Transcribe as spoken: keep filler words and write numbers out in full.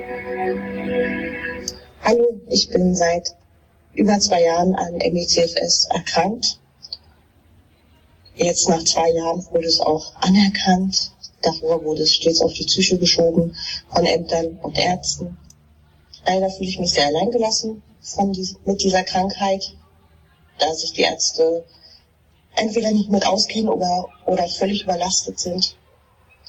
Hallo, ich bin seit über zwei Jahren an M E C F S erkrankt. Jetzt nach zwei Jahren wurde es auch anerkannt. Davor wurde es stets auf die Psyche geschoben von Ämtern und Ärzten. Leider fühle ich mich sehr alleingelassen von dies, mit dieser Krankheit, da sich die Ärzte entweder nicht mit auskennen oder, oder völlig überlastet sind.